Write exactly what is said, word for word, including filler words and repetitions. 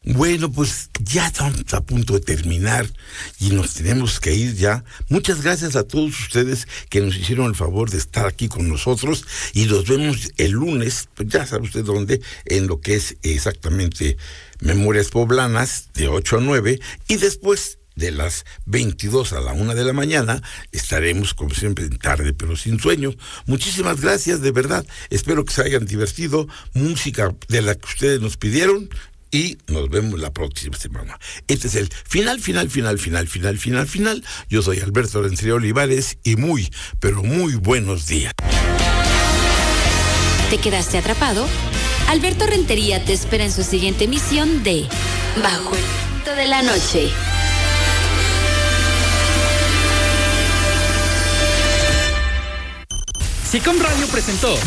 Bueno, pues ya estamos a punto de terminar y nos tenemos que ir ya. Muchas gracias a todos ustedes que nos hicieron el favor de estar aquí con nosotros y los vemos el lunes, pues ya sabe usted dónde, en lo que es exactamente Memorias Poblanas de ocho a nueve y después de las veintidós a la una de la mañana estaremos como siempre en Tarde pero sin sueño. Muchísimas gracias, de verdad, espero que se hayan divertido, música de la que ustedes nos pidieron y nos vemos la próxima semana. Este es el final, final, final, final, final, final, final. Yo soy Alberto Rentería Olivares y muy, pero muy buenos días. ¿Te quedaste atrapado? Alberto Rentería te espera en su siguiente emisión de Bajo el Punto de la Noche. SICOM Radio presentó